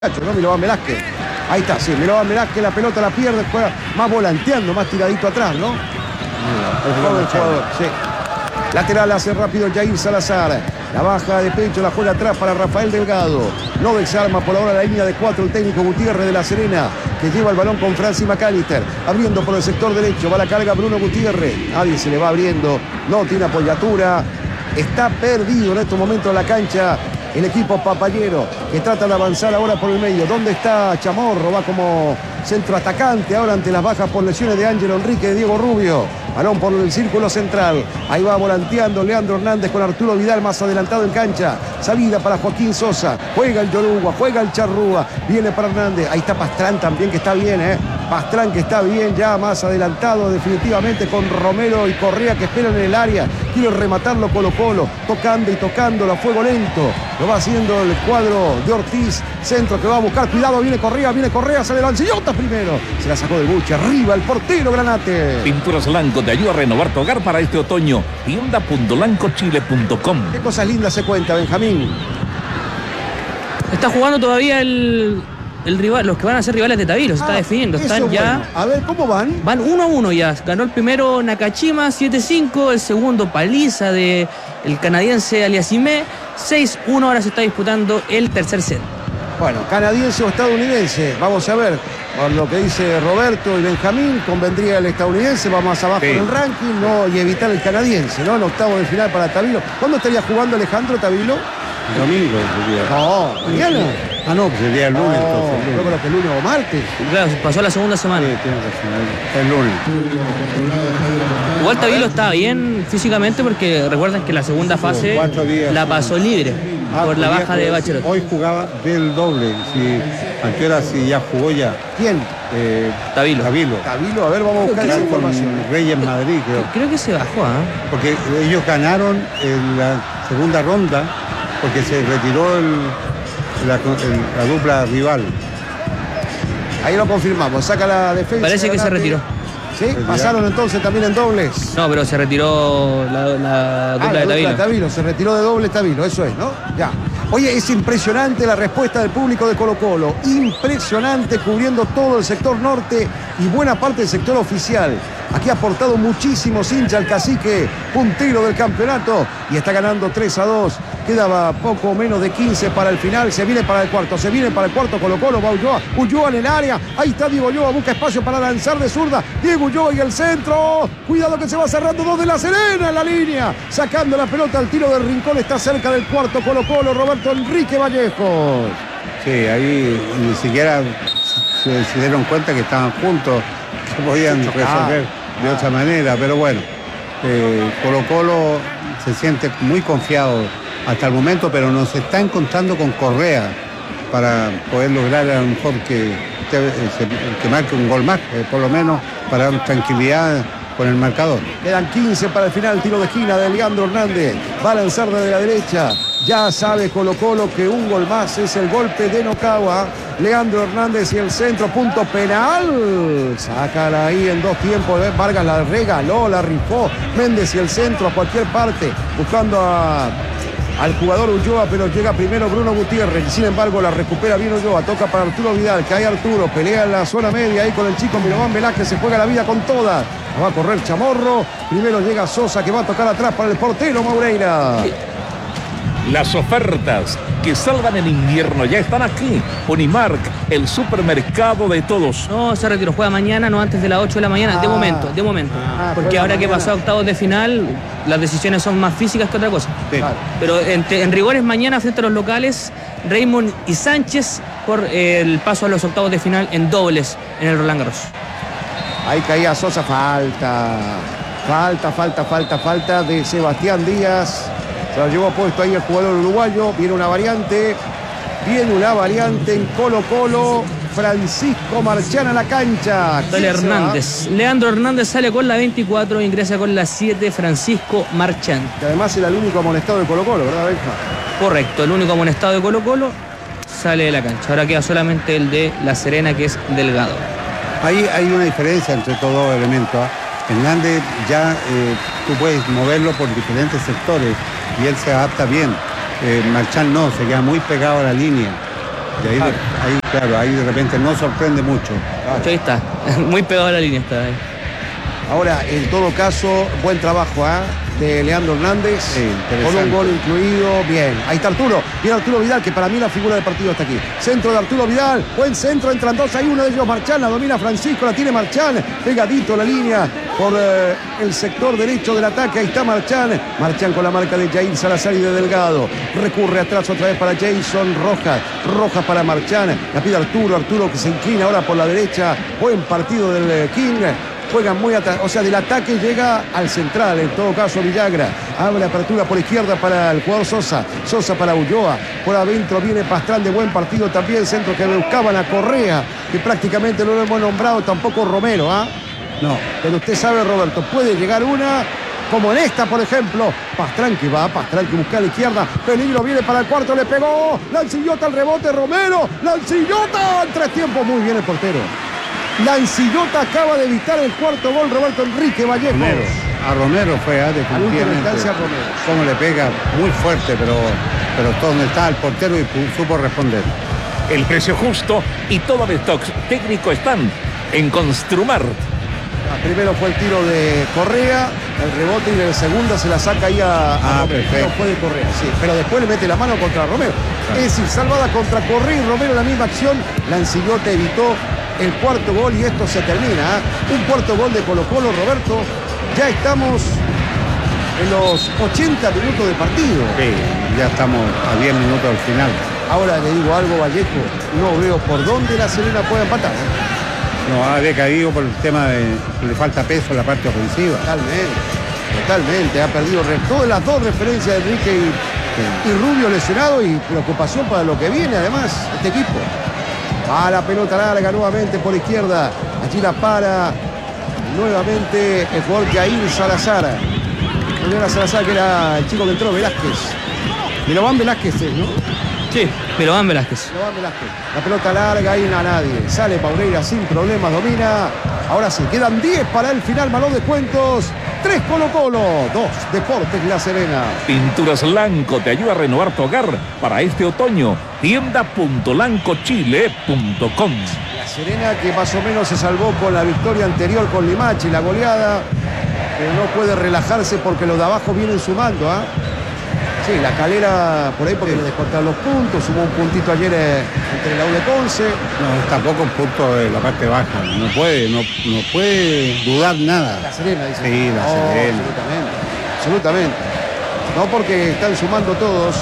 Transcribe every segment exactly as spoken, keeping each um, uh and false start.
¿no? Milovan Velázquez. Ahí está, sí, Milovan Velázquez, la pelota la pierde, juega más volanteando, más tiradito atrás, ¿no? El joven jugador, sí. Lateral hace rápido Jair Salazar. La baja de pecho, la juega atrás para Rafael Delgado. No desarma por ahora la línea de cuatro el técnico Gutiérrez de La Serena, que lleva el balón con Francis McAllister. Abriendo por el sector derecho, va la carga Bruno Gutiérrez. Nadie se le va abriendo, no tiene apoyatura. Está perdido en estos momentos la cancha el equipo papayero, que trata de avanzar ahora por el medio. ¿Dónde está Chamorro? Va como centro atacante ahora ante las bajas por lesiones de Ángelo Enrique, de Diego Rubio. Balón por el círculo central. Ahí va volanteando Leandro Hernández con Arturo Vidal más adelantado en cancha. Salida para Joaquín Sosa. Juega el Yoruba, juega el Charrúa. Viene para Hernández. Ahí está Pastrán también, que está bien, ¿eh? Pastrán que está bien ya más adelantado definitivamente con Romero y Correa que esperan en el área. Quiere rematarlo Colo Colo. Tocando y tocando a fuego lento. Lo va haciendo el cuadro de Ortiz. Centro que va a buscar. Cuidado, viene Correa, viene Correa. Sale Lancillota primero. Se la sacó del buche. Arriba el portero Granate. Pinturas Blanco te ayuda a renovar tu hogar para este otoño. tienda punto blanco chile punto com. Qué cosas lindas se cuenta, Benjamín. Está jugando todavía el, el rival, los que van a ser rivales de Tabilo. Se ah, está definiendo. Están ya. Bueno. A ver, ¿cómo van? Van uno a uno ya. Ganó el primero Nakashima siete cinco. El segundo paliza de el canadiense Aliassime seis uno. Ahora se está disputando el tercer set. Bueno, canadiense o estadounidense. Vamos a ver. Por lo que dice Roberto y Benjamín, convendría el estadounidense, va más abajo sí. en el ranking, no, y evitar el canadiense, ¿no? En octavo de final para Tabilo. ¿Cuándo estaría jugando Alejandro Tabilo? Domingo sería. No, mañana. Ah, no, pues sería el lunes. No, entonces, yo creo que el lunes o martes. Claro, pasó la segunda semana. Sí, tiene razón, el lunes. Igual Tabilo está bien físicamente porque recuerden que la segunda fase la pasó libre ah, por la baja de Bachelot. Hoy jugaba del doble. Si, ¿a qué hora si ya jugó ya? ¿Quién? Eh, Tabilo. Tabilo. Tabilo, a ver, vamos a buscar esa información. Reyes Madrid, creo. Creo que se bajó, ¿eh? Porque ellos ganaron en la segunda ronda porque se retiró el, la, el, la dupla rival. Ahí lo confirmamos, saca la defensa. Parece que se retiró. ¿Sí? ¿Pasaron entonces también en dobles? No, pero se retiró la, la dupla ah, la de Tabilo. Dupla Tabilo. Se retiró de doble Tabilo, eso es, ¿no? Ya. Oye, es impresionante la respuesta del público de Colo Colo. Impresionante, cubriendo todo el sector norte y buena parte del sector oficial. Aquí ha aportado muchísimos hinchas al cacique, puntero del campeonato, y está ganando tres a dos. Quedaba poco menos de quince para el final. Se viene para el cuarto, se viene para el cuarto Colo Colo. Va Ulloa, Ulloa en el área. Ahí está Diego Ulloa, busca espacio para lanzar de zurda. Diego Ulloa y el centro. Cuidado que se va cerrando dos de La Serena en la línea. Sacando la pelota al tiro del rincón. Está cerca del cuarto Colo Colo, Roberto Enrique Vallejos. Sí, ahí ni siquiera se, se dieron cuenta que estaban juntos. Se podían resolver de otra manera, pero bueno. Eh, Colo Colo se siente muy confiado hasta el momento, pero nos está encontrando con Correa para poder lograr a lo mejor que, que marque un gol más, eh, por lo menos para dar tranquilidad con el marcador. Quedan quince para el final, tiro de esquina de Leandro Hernández, va a lanzar desde la derecha. Ya sabe Colo Colo que un gol más es el golpe de Nocagua. Leandro Hernández y el centro, punto penal. Sácala ahí en dos tiempos. Vargas la regaló, la rifó. Méndez y el centro a cualquier parte, buscando a... al jugador Ulloa, pero llega primero Bruno Gutiérrez. Sin embargo, la recupera bien Ulloa. Toca para Arturo Vidal, que hay Arturo. Pelea en la zona media ahí con el chico Milovan Velázquez. Se juega la vida con todas. Va a correr Chamorro. Primero llega Sosa, que va a tocar atrás para el portero Moreira. Las ofertas que salvan en invierno ya están aquí. Unimark, el supermercado de todos. No, se retiró. Juega mañana, no antes de las ocho de la mañana. Ah, de momento, de momento. Ah, porque ahora que pasó a octavos de final, las decisiones son más físicas que otra cosa. Sí. Claro. Pero en, en rigor es mañana frente a los locales, Raymond y Sánchez por eh, el paso a los octavos de final en dobles en el Roland Garros. Ahí caía Sosa, falta. Falta, falta, falta, falta de Sebastián Díaz. Se lo llevó puesto ahí el jugador uruguayo. Viene una variante. Viene una variante en Colo Colo. Francisco Marchán a la cancha. Sale Hernández. Leandro Hernández sale con la veinticuatro, ingresa con la siete Francisco Marchán. Que además era el único amonestado de Colo Colo, ¿verdad, Benja? Correcto, el único amonestado de Colo Colo sale de la cancha. Ahora queda solamente el de La Serena, que es Delgado. Ahí hay una diferencia entre todos los elementos. Hernández ya eh, tú puedes moverlo por diferentes sectores y él se adapta bien. Eh, Marchán no, se queda muy pegado a la línea. Y ahí, Ah. de, ahí, claro, ahí de repente no sorprende mucho. Ahí está, muy pegado a la línea está. eh. Ahora, en todo caso, buen trabajo ¿eh? de Leandro Hernández, Sí, con interesante. un gol incluido. Bien, ahí está Arturo. Bien Arturo Vidal, que para mí la figura del partido está aquí. Centro de Arturo Vidal, buen centro, entran dos, hay uno de ellos Marchán, la domina Francisco, la tiene Marchán, pegadito la línea por eh, el sector derecho del ataque. Ahí está Marchán, Marchán con la marca de Jair Salazar y de Delgado. Recurre atrás otra vez para Jason Rojas, Rojas para Marchán, la pide Arturo, Arturo que se inclina ahora por la derecha. Buen partido del eh, King. Juegan muy atrás, o sea, del ataque llega al central, en todo caso Villagra. Abre apertura por izquierda para el jugador Sosa. Sosa para Ulloa. Por adentro viene Pastrán de buen partido también. Centro que buscaban a Correa, que prácticamente no lo hemos nombrado, tampoco Romero, ¿ah? No, Pero usted sabe, Roberto, puede llegar una, como en esta, por ejemplo. Pastrán que va, Pastrán que busca a la izquierda. Peligro, viene para el cuarto, le pegó. Lancillota al rebote, Romero. Lancillota, en tres tiempos, muy bien el portero. Lancillota acaba de evitar el cuarto gol, Roberto Enrique Vallejo. Romero. A Romero fue, ¿eh? A última definitivamente. instancia, Romero. Cómo le pega muy fuerte, pero, pero todo donde está el portero y pu- supo responder. El precio justo y todo el stock técnico están en Construmar. Ah, primero fue el tiro de Correa, el rebote, y en la segunda se la saca ahí a, a Ah, Romero. perfecto. No fue de Correa, sí, pero después le mete la mano contra Romero. Es decir, salvada contra Correa y Romero, la misma acción. Lancillota evitó el cuarto gol y esto se termina. ¿eh? Un cuarto gol de Colo Colo, Roberto. Ya estamos en los ochenta minutos de partido. Sí, ya estamos a diez minutos al final. Ahora le digo algo, Vallejo, no veo por dónde la Serena puede empatar. ¿eh? No, ha decaído por el tema de que le falta peso en la parte ofensiva. Totalmente, totalmente. Ha perdido re- todas las dos referencias de Enrique y, y Rubio lesionado, y preocupación para lo que viene además este equipo. A la pelota larga nuevamente por izquierda. Allí la para nuevamente el jugador Jair Salazar. No era Salazar, que era el chico que entró, Velázquez. Milovan Velázquez, ¿eh? ¿no? Sí, Milovan Velázquez. Milovan Velázquez. La pelota larga, ahí a nadie. Sale Paureira sin problemas, domina. Ahora sí, quedan diez para el final, balón de cuentos. tres Colo Colo, dos Deportes La Serena. Pinturas Lanco te ayuda a renovar tu hogar para este otoño. tienda punto lancochile punto com. La Serena, que más o menos se salvó con la victoria anterior con Limache, la goleada, pero no puede relajarse porque los de abajo vienen sumando. ¿ah? Sí, la Calera por ahí porque le descontaron los puntos, sumó un puntito ayer eh, entre la U de Conce. No, tampoco un punto de la parte baja. No puede, no, no puede dudar nada. La Serena, dice. Sí, la No, Serena. Absolutamente, absolutamente. No porque están sumando todos.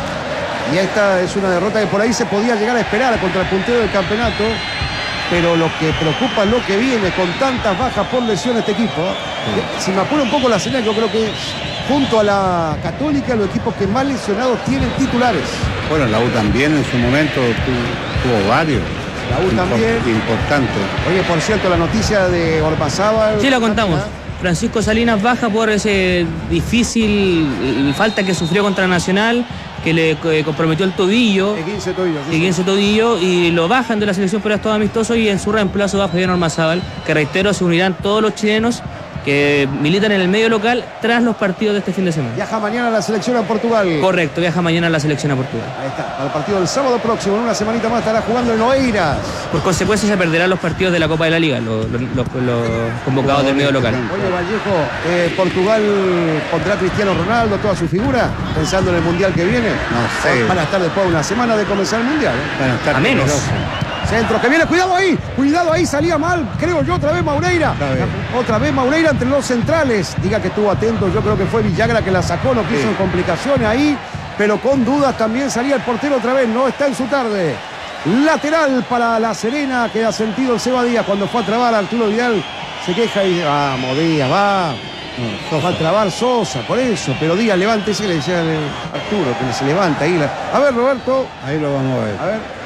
Y esta es una derrota que por ahí se podía llegar a esperar contra el puntero del campeonato. Pero lo que preocupa es lo que viene con tantas bajas por lesión este equipo. ¿eh? Si me apura un poco la Serena, yo creo que junto a la Católica, los equipos que más lesionados tienen titulares. Bueno, la U también en su momento tuvo, tuvo varios. La U también. Importante. Oye, por cierto, la noticia de Ormazábal. Sí, la contamos. Francisco Salinas baja por ese difícil eh, falta que sufrió contra Nacional, que le eh, comprometió el tobillo. De quince tobillos. Y quince tobillo, y lo bajan de la selección por estos amistosos, y en su reemplazo va Fabián Ormazábal, que reitero, se unirán todos los chilenos que militan en el medio local tras los partidos de este fin de semana. Viaja mañana a la selección a Portugal. Correcto, viaja mañana a la selección a Portugal. Ahí está, para el partido del sábado próximo, en una semanita más estará jugando en Oeiras. Por consecuencia se perderán los partidos de la Copa de la Liga, los, los- los- los convocados del medio local. Oye, Vallejo, eh, Portugal pondrá a Cristiano Ronaldo, toda su figura, pensando en el Mundial que viene. No sé. Van a estar después de una semana de comenzar el Mundial. ¿eh? Van a estar A menos. temerosos. Centro que viene, cuidado ahí, cuidado ahí, salía mal, creo yo, otra vez Maureira. Otra vez. Otra vez Maureira entre los centrales. Diga que estuvo atento, yo creo que fue Villagra que la sacó, no quiso Sí. en complicaciones ahí, pero con dudas también salía el portero otra vez, no está en su tarde. Lateral para la Serena, que ha sentido el Seba Díaz cuando fue a trabar a Arturo Vidal. Se queja y dice, vamos Díaz, va. No, Va a trabar Sosa, por eso, pero Díaz, levántese, le decía Arturo, que se levanta ahí. la- A ver, Roberto, Ahí lo vamos a ver. a ver.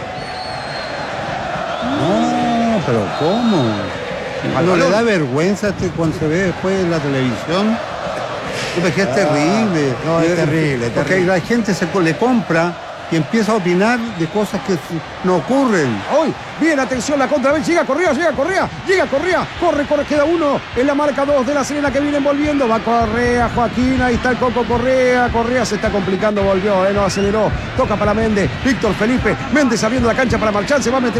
No, pero ¿cómo? Al ¿No le balón. da vergüenza este cuando se ve después en la televisión? Yo me dije, es Ah, terrible. no, es terrible, es Porque terrible. la gente se co- le compra y empieza a opinar de cosas que no ocurren. Hoy, bien, atención, la contra, llega Correa, llega Correa, llega Correa, corre, corre, queda uno en la marca dos de La Serena que vienen volviendo, va Correa, Joaquín, ahí está el Coco Correa, Correa se está complicando, volvió, eh, no aceleró, toca para Méndez, Víctor Felipe, Méndez abriendo la cancha para marchar, se va a meter